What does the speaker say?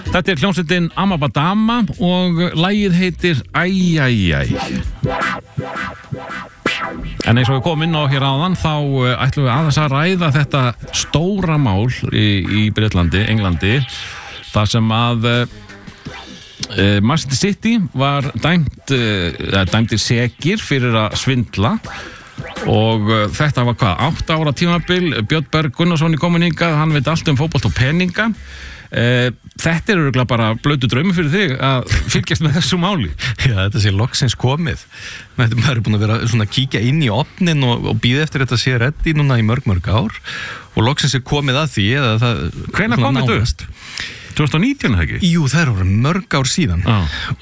Þetta hljómsveitin Amabadama og lagið heitir Æjæjæj. En eins og við komum inn á hér áðan þá ætlum við aðeins að ræða þetta stóra mál í Bretlandi, Englandi, þar sem að Manchester City var dæmdir sekir fyrir að svindla og þetta var 8 ára tímabil. Björn Berg Gunnarsson í komin hingað, hann veit allt bolt og peninga. Þetta örugglega bara blautur draumur fyrir þig að fylgjast með þessu máli. Já, þetta sé loksins komið. Maður er búin að vera svona að kíkja inn í opnin og bíða eftir þetta sé reddi núna í mörg ár og loksins er komið að því eða það. Hvenær kom þetta upp? 2019 ekki? Jú, það eru mörg ár síðan.